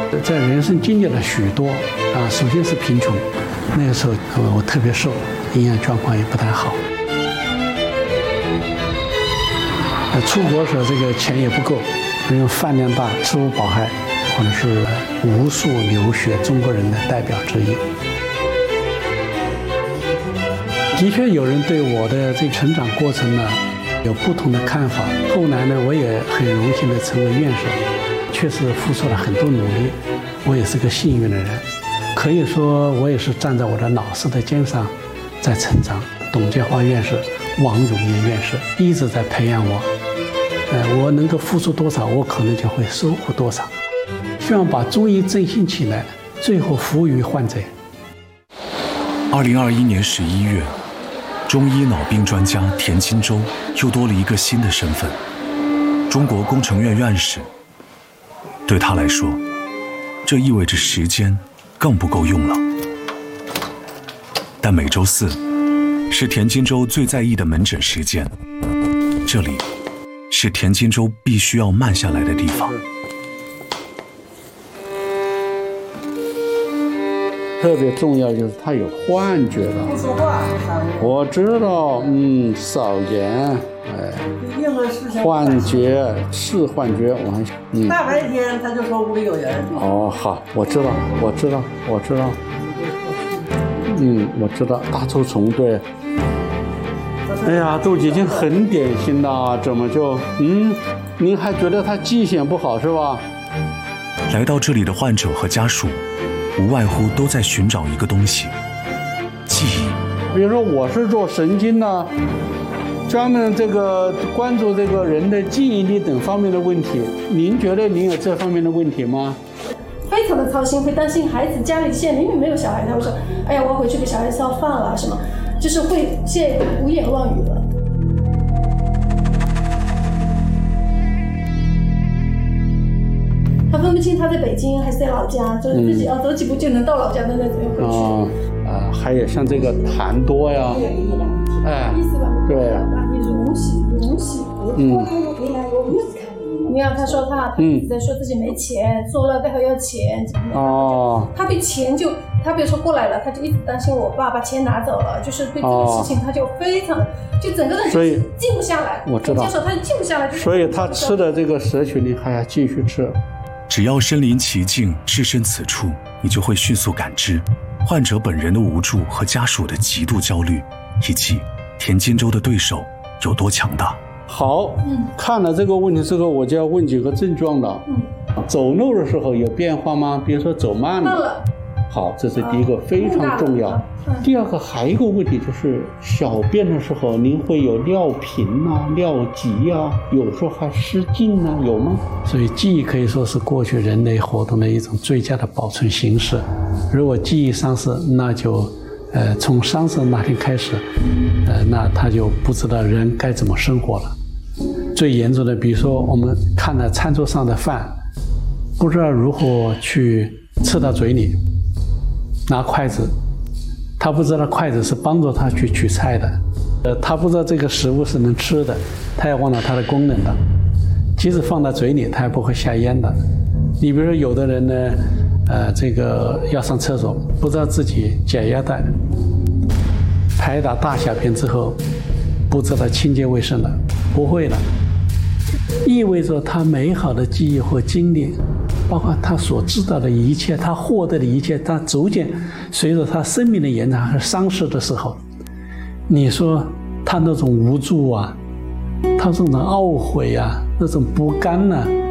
在人生经历了许多啊，首先是贫穷，那个时候我特别瘦，营养状况也不太好。出国时候这个钱也不够，因为饭量大，吃不饱还，可能是无数留学中国人的代表之一。的确有人对我的这个成长过程呢有不同的看法。后来呢，我也很荣幸地成为院士，确实付出了很多努力，我也是个幸运的人。可以说我也是站在我的老师的肩上在成长。董建华院士、王永炎院士一直在培养我，我能够付出多少，我可能就会收获多少。希望把中医振兴起来，最后服务于患者。 2021年11月，中医脑病专家田金洲又多了一个新的身份——中国工程院院士。对他来说，这意味着时间更不够用了。但每周四是田金洲最在意的门诊时间，这里是田金洲必须要慢下来的地方。 特别重要就是他有幻觉了。 不说话， 我知道，少言， 任何事情幻觉是幻觉， 大白天他就说屋里有人。 哦，好，我知道，我知道，大臭虫，对。哎呀，都已经很典型了，怎么就您还觉得他记性不好是吧？ 来到这里的患者和家属无外乎都在寻找一个东西——记忆。 比如说我是做神经的，专门关注这个人的记忆力等方面的问题。您觉得您有这方面的问题吗？ 非常的操心，会担心孩子，家里现在明明没有小孩，他会说：“哎呀，我要回去给小孩烧饭了什么。”就是会现在无言妄语了。他分不清他在北京还是在老家，就是自己走几步就能到老家的那种回去。 还有像这个痰多呀， 意思吧？ 对， 容喜。你看，他说他一直在说自己没钱，说了待会要钱，他对钱他比如说过来了，他就一直担心我爸把钱拿走了，就是对这个事情他就非常就整个人就静不下来。 我知道， 他就静不下来， 所以他吃的这个摄取你还要继续吃。 只要身临其境，置身此处，你就会迅速感知患者本人的无助和家属的极度焦虑，以及田金洲的对手有多强大。 好，看了这个问题之后，我就要问几个症状了。走路的时候有变化吗？比如说走慢了。好，这是第一个，非常重要。第二个还有一个问题就是小便的时候，您会有尿频啊、尿急啊，有时候还失禁啊，有吗？所以记忆可以说是过去人类活动的一种最佳的保存形式。如果记忆丧失，那就从丧失那天开始，那他就不知道人该怎么生活了。最严重的，比如说我们看了餐桌上的饭，不知道如何去吃到嘴里，拿筷子，他不知道筷子是帮助他去取菜的，他不知道这个食物是能吃的，他也忘了它的功能了。即使放到嘴里，他也不会下咽的。你比如说有的人呢，要上厕所，不知道自己解压带排打大小便之后，不知道清洁卫生了，不会了，意味着他美好的记忆和经历，包括他所知道的一切，他获得的一切，他逐渐随着他生命的延长和丧失的时候，你说他那种无助啊，他这种懊悔啊，那种不甘啊，